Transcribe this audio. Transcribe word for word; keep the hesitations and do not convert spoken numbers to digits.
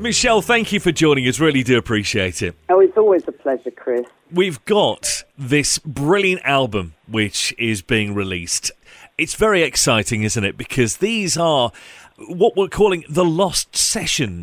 Michelle, thank you for joining us. Really do appreciate it. Oh, it's always a pleasure, Chris. We've got this brilliant album which is being released. It's very exciting, isn't it? Because these are what we're calling the Lost Sessions.